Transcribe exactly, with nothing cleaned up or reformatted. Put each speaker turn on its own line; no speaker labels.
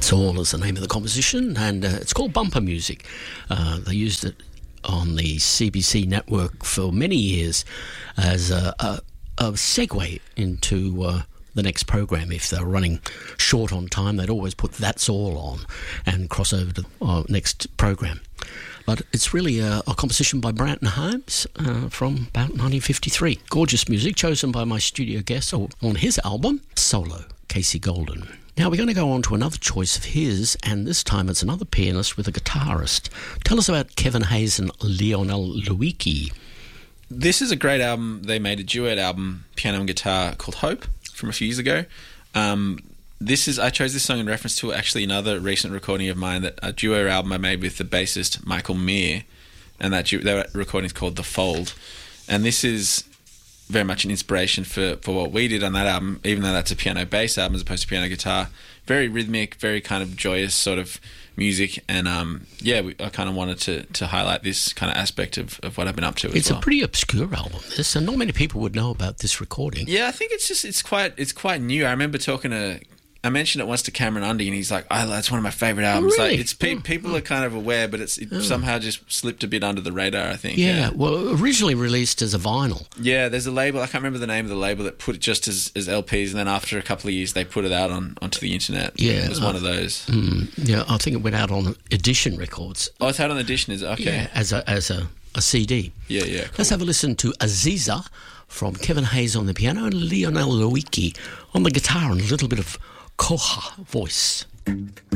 That's All is the name of the composition, and uh, it's called Bumper Music. Uh, they used it on the C B C network for many years as a, a, a segue into uh, the next program. If they're running short on time, they'd always put That's All on and cross over to the uh, next program. But it's really a, a composition by Branton Holmes uh, from about nineteen fifty-three. Gorgeous music chosen by my studio guest on his album, Solo, Casey Golden. Now we're going to go on to another choice of his, and this time it's another pianist with a guitarist. Tell us about Kevin Hayes and Lionel Louiki.
This is a great album. They made a duet album, piano and guitar, called Hope, from a few years ago. Um, this is I chose this song in reference to actually another recent recording of mine, that a duo album I made with the bassist Michael Meir, and that, du- that recording is called The Fold. And this is very much an inspiration for, for what we did on that album, even though that's a piano bass album as opposed to piano guitar. Very rhythmic, very kind of joyous sort of music, and um, yeah, we, I kind of wanted to, to highlight this kind of aspect of, of what I've been up to as
It's
well.
a pretty obscure album, this, and not many people would know about this recording.
Yeah, I think it's just it's quite it's quite new. I remember talking to I mentioned it once to Cameron Undy, and he's like, "Oh, that's one of my favorite albums."
Really?
Like, it's pe-
Oh,
people
oh.
are kind of aware, but it's it
Oh.
somehow just slipped a bit under the radar, I think.
Yeah, well, originally released as a vinyl.
Yeah, there's a label, I can't remember the name of the label, that put it just as, as L Ps, and then after a couple of years they put it out on onto the internet.
Yeah,
It was
uh,
one of those.
Mm, yeah, I think it went out on Edition Records.
Oh, it's out on Edition, is it? Okay.
Yeah, as a as a, a C D.
Yeah, yeah. Cool.
Let's have a listen to Aziza from Kevin Hayes on the piano and Lionel Louiki on the guitar and a little bit of Koha voice.